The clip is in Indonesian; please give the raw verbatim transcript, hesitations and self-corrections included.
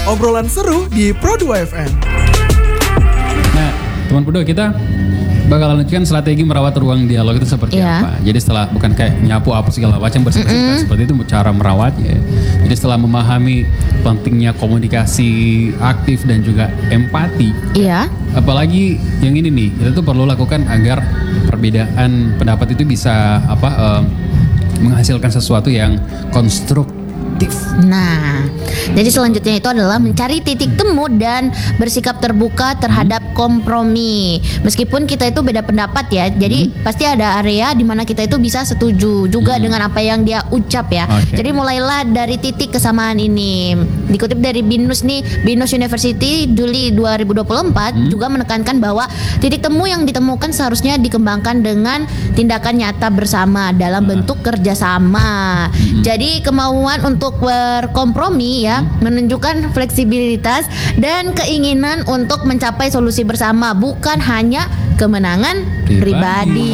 obrolan seru di Pro dua F M. Nah, teman Pudo, kita bakal lanjutkan strategi merawat ruang dialog itu seperti Iya. apa. Jadi setelah bukan kayak nyapu apa segala macam bersih-bersih, seperti itu cara merawatnya. Jadi setelah memahami pentingnya komunikasi aktif dan juga empati. Iya. Apalagi yang ini nih, kita tuh perlu lakukan agar perbedaan pendapat itu bisa apa eh, menghasilkan sesuatu yang konstruktif. Nah, jadi selanjutnya itu adalah mencari titik temu dan bersikap terbuka terhadap kompromi. Meskipun kita itu beda pendapat ya, jadi Hmm. pasti ada area di mana kita itu bisa setuju juga dengan apa yang dia ucap ya. Oke. Jadi mulailah dari titik kesamaan ini. Dikutip dari BINUS nih, BINUS University Juli dua ribu dua puluh empat juga menekankan bahwa titik temu yang ditemukan seharusnya dikembangkan dengan tindakan nyata bersama dalam bentuk kerjasama. Jadi kemauan untuk berkompromi ya menunjukkan fleksibilitas dan keinginan untuk mencapai solusi bersama, bukan hanya kemenangan Pribadi. pribadi.